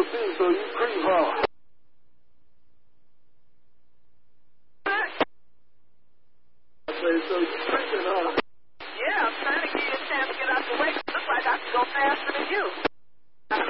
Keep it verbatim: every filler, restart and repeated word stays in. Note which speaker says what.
Speaker 1: too, so you creep hard. I say, so you creeping hard.
Speaker 2: Yeah, I'm trying to give you a chance to get out the way. It looks like I can go faster than you.